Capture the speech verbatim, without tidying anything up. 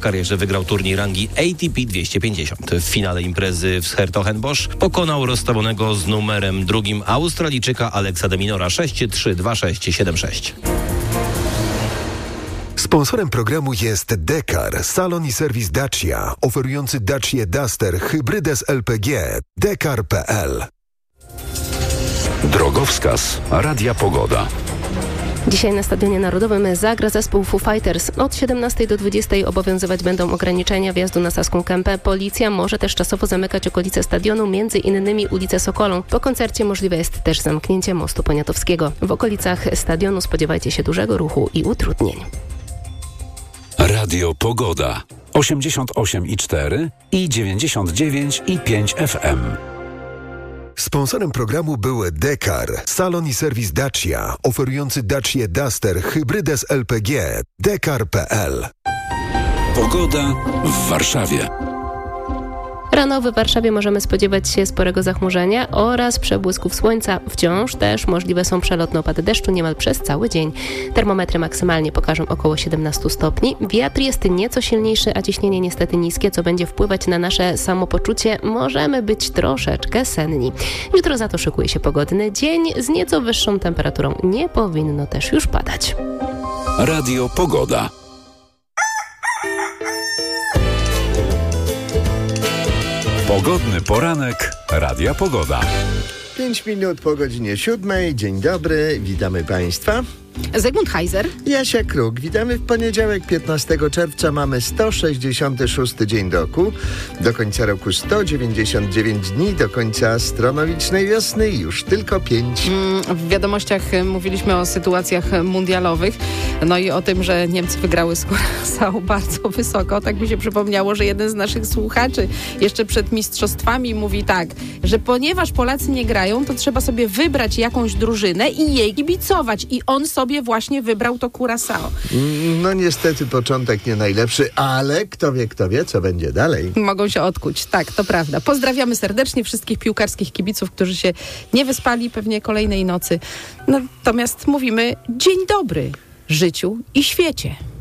karierze wygrał turniej rangi A T P dwieście pięćdziesiąt. W finale imprezy w 's-Hertogenbosch pokonał rozstawionego z numerem drugim Australijczyka Alexa de Minora sześć trzy, dwa sześć, siedem sześć. Sponsorem programu jest Dekar, salon i serwis Dacia, oferujący Dacia Duster hybrydę z L P G. Dekar kropka p l. Drogowskaz Radia Pogoda. Dzisiaj na Stadionie Narodowym zagra zespół Foo Fighters. Od siedemnastej do dwudziestej obowiązywać będą ograniczenia wjazdu na Saską Kępę. Policja może też czasowo zamykać okolice stadionu, między innymi ulicę Sokolą. Po koncercie możliwe jest też zamknięcie mostu Poniatowskiego. W okolicach stadionu spodziewajcie się dużego ruchu i utrudnień. Radio Pogoda. osiemdziesiąt osiem i cztery i dziewięćdziesiąt dziewięć i pięć F M. Sponsorem programu był Dekar, salon i serwis Dacia, oferujący Dacia Duster hybrydę z L P G. Dekar kropka p l. Pogoda w Warszawie. Rano w Warszawie możemy spodziewać się sporego zachmurzenia oraz przebłysków słońca. Wciąż też możliwe są przelotne opady deszczu niemal przez cały dzień. Termometry maksymalnie pokażą około siedemnaście stopni. Wiatr jest nieco silniejszy, a ciśnienie niestety niskie, co będzie wpływać na nasze samopoczucie. Możemy być troszeczkę senni. Jutro za to szykuje się pogodny dzień z nieco wyższą temperaturą. Nie powinno też już padać. Radio Pogoda. Pogodny poranek Radia Pogoda. Pięć minut po godzinie siódmej. Dzień dobry, witamy Państwa. Zygmunt Heiser. Jasia Kruk. Witamy w poniedziałek, piętnastego czerwca. Mamy sto sześćdziesiąty szósty dzień roku. Do końca roku sto dziewięćdziesiąt dziewięć dni. Do końca astronomicznej wiosny już tylko pięć. Mm, w wiadomościach mówiliśmy o sytuacjach mundialowych. No i o tym, że Niemcy wygrały z Curaçao bardzo wysoko. Tak mi się przypomniało, że jeden z naszych słuchaczy jeszcze przed mistrzostwami mówi tak, że ponieważ Polacy nie grają, to trzeba sobie wybrać jakąś drużynę i jej kibicować. I on sobie właśnie wybrał to Curaçao. No niestety początek nie najlepszy, ale kto wie, kto wie, co będzie dalej. Mogą się odkuć, tak, to prawda. Pozdrawiamy serdecznie wszystkich piłkarskich kibiców, którzy się nie wyspali pewnie kolejnej nocy. Natomiast mówimy dzień dobry życiu i świecie.